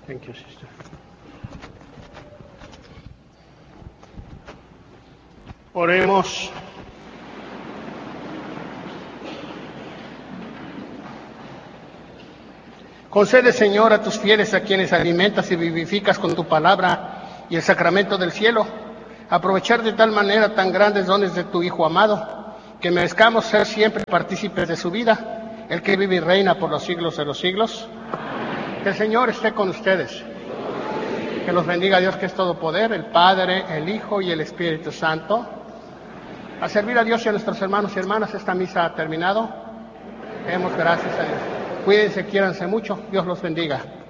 Thank you, sister. Oremos. Concede, Señor, a tus fieles, a quienes alimentas y vivificas con tu palabra y el sacramento del cielo, aprovechar de tal manera tan grandes dones de tu Hijo amado, que merezcamos ser siempre partícipes de su vida, el que vive y reina por los siglos de los siglos. Que el Señor esté con ustedes. Que los bendiga Dios, que es todo poder, el Padre, el Hijo y el Espíritu Santo. A servir a Dios y a nuestros hermanos y hermanas, esta misa ha terminado. Demos gracias a Dios. Cuídense, quiéranse mucho. Dios los bendiga.